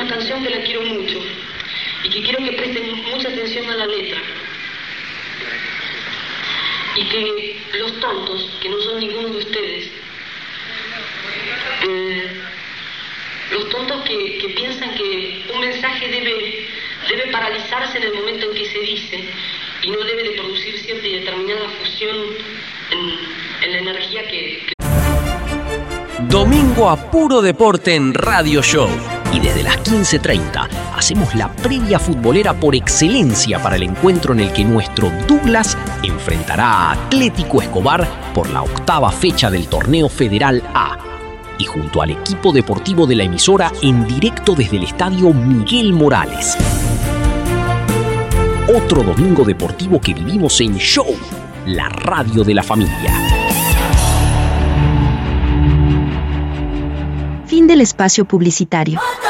una canción que la quiero mucho y que quiero que presten mucha atención a la letra. Y que los tontos, que no son ninguno de ustedes, los tontos que piensan que un mensaje debe paralizarse en el momento en que se dice y no debe de producir cierta y determinada fusión en la energía que... Domingo a puro deporte en Radio Show. Y desde las 15:30 hacemos la previa futbolera por excelencia para el encuentro en el que nuestro Douglas enfrentará a Atlético Escobar por la 8ª fecha del Torneo Federal A. Y junto al equipo deportivo de la emisora en directo desde el Estadio Miguel Morales. Otro domingo deportivo que vivimos en Show, la radio de la familia. Fin del espacio publicitario.